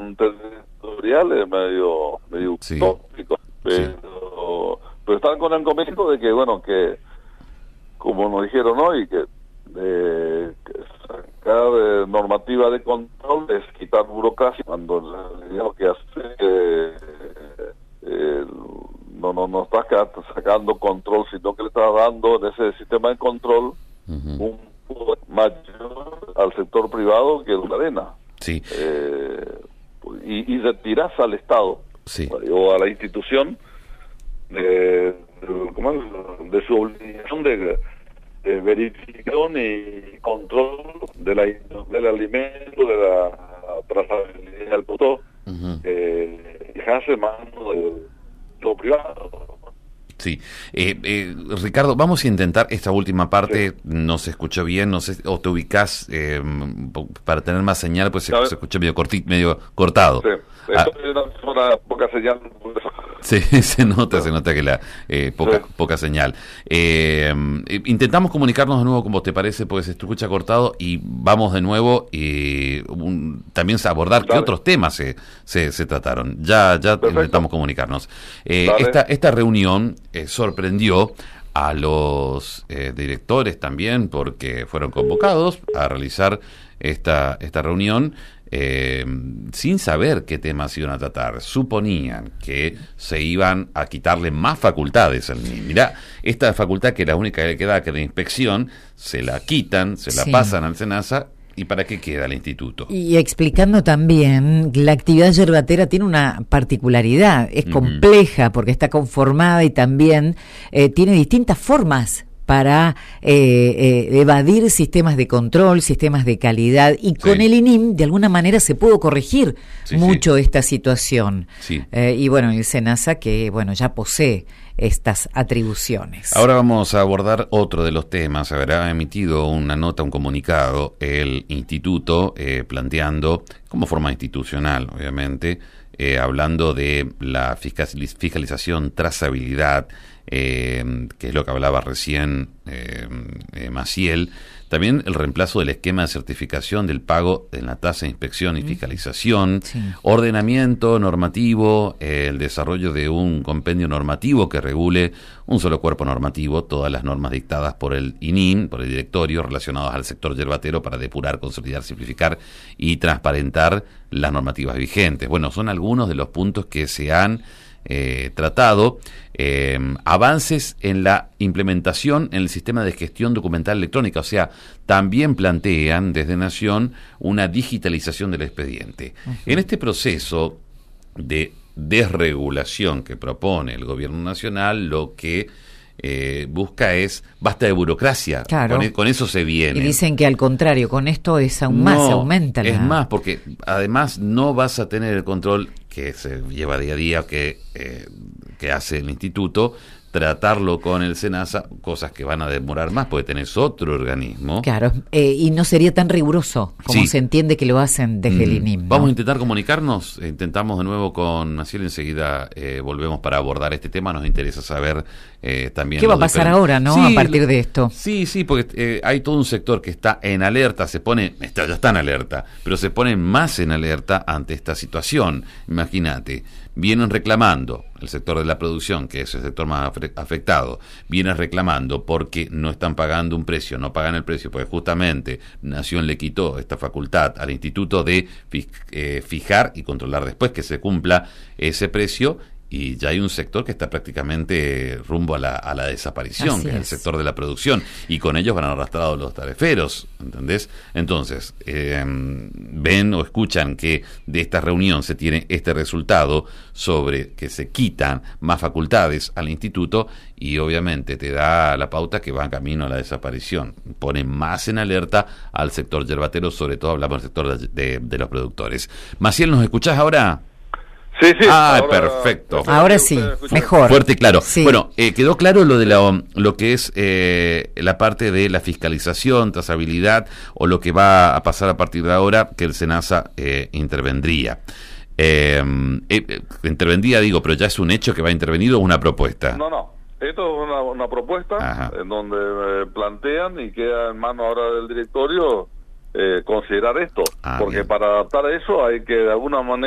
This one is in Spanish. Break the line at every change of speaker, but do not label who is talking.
territoriales medio
Sí.
utópico, pero están con el convencimiento de que, bueno, que como nos dijeron hoy, que sacar normativa de control es quitar burocracia, cuando en realidad lo que hace no estás sacando control, sino que le estás dando en ese sistema de control un poder mayor al sector privado que la arena.
Sí.
Y retiras al Estado,
Sí.
o a la institución de su obligación de verificación y control del alimento, de la trazabilidad del producto, dejarse en manos de lo privado.
Sí. Ricardo, vamos a intentar esta última parte. Sí. No se escuchó bien, no sé, o te ubicás para tener más señal, pues se escuchó medio cortado.
Sí. Esto es una poca señal.
Sí, se nota que la poca señal. Intentamos comunicarnos de nuevo, como te parece, porque se escucha cortado, y vamos de nuevo también a abordar qué otros temas se trataron. Ya intentamos comunicarnos. Esta reunión sin a los directores también, porque fueron convocados a realizar esta reunión sin saber qué temas iban a tratar. Suponían que se iban a quitarle más facultades al MIN. Mirá, esta facultad, que la única que le queda, que la inspección, se la quitan, se la pasan al SENASA. ¿Y para qué queda el instituto?
Y explicando también, la actividad yerbatera tiene una particularidad, es compleja porque está conformada y también tiene distintas formas para evadir sistemas de control, sistemas de calidad, y con el INIM de alguna manera se pudo corregir mucho esta situación. Sí. Y bueno, el SENASA, que bueno, ya posee estas atribuciones.
Ahora vamos a abordar otro de los temas. Habrá emitido una nota, un comunicado, el instituto, planteando, como forma institucional, obviamente, hablando de la fiscalización, trazabilidad, que es lo que hablaba recién Maciel. También el reemplazo del esquema de certificación del pago en la tasa de inspección y fiscalización, ordenamiento normativo, el desarrollo de un compendio normativo que regule un solo cuerpo normativo, todas las normas dictadas por el INIM, por el directorio, relacionadas al sector yerbatero, para depurar, consolidar, simplificar y transparentar las normativas vigentes. Bueno, son algunos de los puntos que se han tratado. Avances en la implementación en el sistema de gestión documental electrónica, o sea, también plantean desde Nación una digitalización del expediente. En este proceso de desregulación que propone el gobierno nacional, lo que busca es basta de burocracia. Claro. Con eso se viene.
Y dicen que al contrario, con esto es aún más, se aumenta la...
Es más, porque además no vas a tener el control que se lleva día a día, que hace el instituto, tratarlo con el SENASA, cosas que van a demorar más, porque tenés otro organismo.
Claro, y no sería tan riguroso como se entiende que lo hacen desde el INIM, ¿no?
Vamos a intentar comunicarnos, intentamos de nuevo con Maciel, enseguida volvemos para abordar este tema. Nos interesa saber también...
¿Qué va a pasar ahora, no? A partir de esto.
Sí, porque hay todo un sector que está en alerta, ya está en alerta, pero se pone más en alerta ante esta situación. Imagínate, vienen reclamando, el sector de la producción, que es el sector más afectado, viene reclamando porque no están pagando un precio, no pagan el precio, porque justamente Nación le quitó esta facultad al instituto de fijar y controlar después que se cumpla ese precio, y ya hay un sector que está prácticamente rumbo a la desaparición, que es el sector de la producción, y con ellos van arrastrados los tariferos, ¿entendés? Entonces, ven o escuchan que de esta reunión se tiene este resultado sobre que se quitan más facultades al instituto, y obviamente te da la pauta que va camino a la desaparición. Pone más en alerta al sector yerbatero, sobre todo hablamos del sector de los productores. Maciel, ¿nos escuchás ahora?
Sí.
Ahora, perfecto.
Ahora sí, mejor.
Fuerte y claro.
Sí.
Bueno, quedó claro lo de lo que es la parte de la fiscalización, trazabilidad, o lo que va a pasar a partir de ahora, que el SENASA intervendría. Intervendría, digo, pero ya es un hecho que va a intervenir, o una propuesta.
No. Esto es una propuesta en donde plantean y queda en manos ahora del directorio considerar esto, porque bien, para adaptar eso hay que de alguna manera